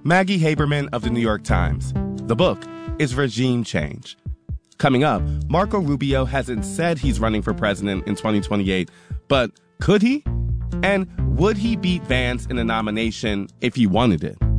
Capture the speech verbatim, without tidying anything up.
Maggie Haberman of the New York Times. The book is Regime Change. Coming up, Marco Rubio hasn't said he's running for president in twenty twenty-eight, but could he? And would he beat Vance in the nomination if he wanted it?